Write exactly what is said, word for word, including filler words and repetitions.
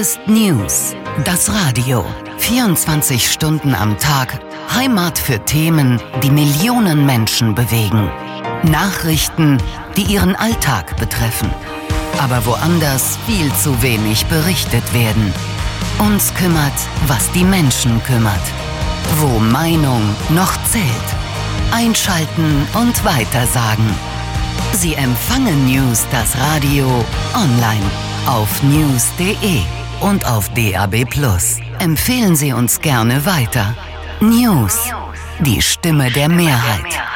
ist News, das Radio. vierundzwanzig Stunden am Tag, Heimat für Themen, die Millionen Menschen bewegen. Nachrichten, die ihren Alltag betreffen. Aber woanders viel zu wenig berichtet werden. Uns kümmert, was die Menschen kümmert. Wo Meinung noch zählt. Einschalten und weitersagen. Sie empfangen News, das Radio, online auf news punkt de und auf D A B plus. Empfehlen Sie uns gerne weiter. News, die Stimme der Mehrheit.